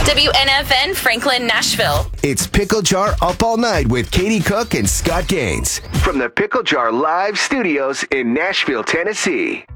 WNFN Franklin, Nashville. It's Pickle Jar Up All Night with Katie Cook and Scott Gaines from the Pickle Jar Live Studios in Nashville, Tennessee.